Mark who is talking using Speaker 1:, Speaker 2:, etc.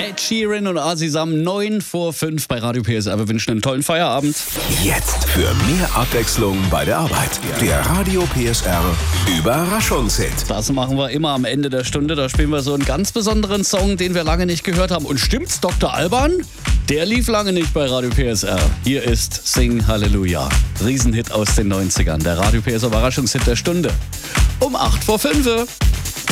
Speaker 1: Ed Sheeran und Asisam 9 vor 5 bei Radio PSR. Wir wünschen einen tollen Feierabend.
Speaker 2: Jetzt für mehr Abwechslung bei der Arbeit. Der Radio PSR Überraschungshit.
Speaker 1: Das machen wir immer am Ende der Stunde. Da spielen wir so einen ganz besonderen Song, den wir lange nicht gehört haben. Und stimmt's, Dr. Alban? Der lief lange nicht bei Radio PSR. Hier ist Sing Halleluja. Riesenhit aus den 90ern. Der Radio PSR Überraschungshit der Stunde. Um 8 vor 5.